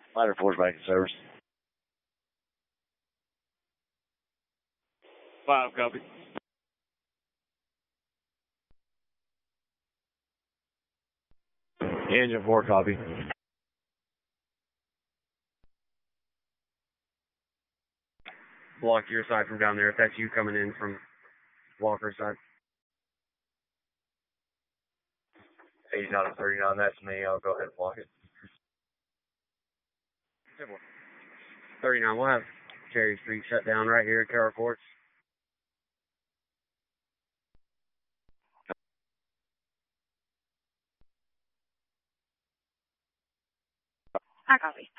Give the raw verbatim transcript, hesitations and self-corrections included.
Ladder Force Banking Service. Five, copy. Engine four, copy. Block your side from down there if that's you coming in from Walker's side. eighty-nine and thirty-nine, that's me. I'll go ahead and block it. thirty-nine, we'll have Cherry Street shut down right here at Carroll Courts. I copy.